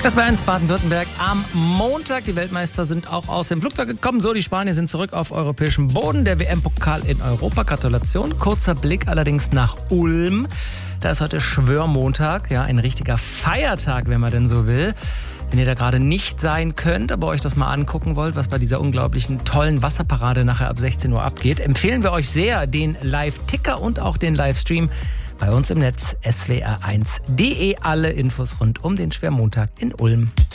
Das war ins Baden-Württemberg am Montag. Die Weltmeister sind auch aus dem Flugzeug gekommen. So, die Spanier sind zurück auf europäischem Boden. Der WM-Pokal in Europa. Gratulation. Kurzer Blick allerdings nach Ulm. Da ist heute Schwörmontag. Ja, ein richtiger Feiertag, wenn man denn so will. Wenn ihr da gerade nicht sein könnt, aber euch das mal angucken wollt, was bei dieser unglaublichen tollen Wasserparade nachher ab 16 Uhr abgeht, empfehlen wir euch sehr den Live-Ticker und auch den Livestream bei uns im Netz swr1.de. Alle Infos rund um den Schwermontag in Ulm.